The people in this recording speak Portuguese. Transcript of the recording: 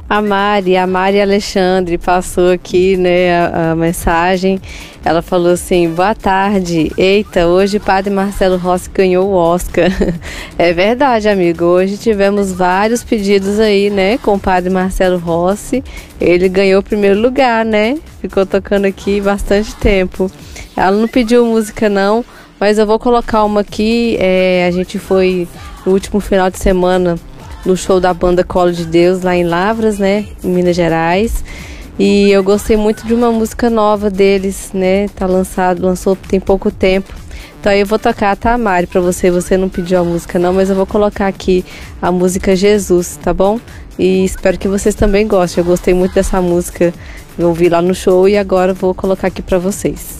A Mari Alexandre passou aqui, né, a mensagem. Ela falou assim: boa tarde. Eita, hoje o Padre Marcelo Rossi ganhou o Oscar. É verdade, amigo. Hoje tivemos vários pedidos aí, né, com o Padre Marcelo Rossi. Ele ganhou o primeiro lugar, né? Ficou tocando aqui bastante tempo. Ela não pediu música não, mas eu vou colocar uma aqui. A gente foi no último final de semana no show da banda Colo de Deus, lá em Lavras, né, em Minas Gerais. E eu gostei muito de uma música nova deles, né, lançou tem pouco tempo. Então eu vou tocar, tá, Mari, pra você não pediu a música não, mas eu vou colocar aqui a música Jesus, tá bom? E espero que vocês também gostem, eu gostei muito dessa música, eu ouvi lá no show e agora eu vou colocar aqui pra vocês.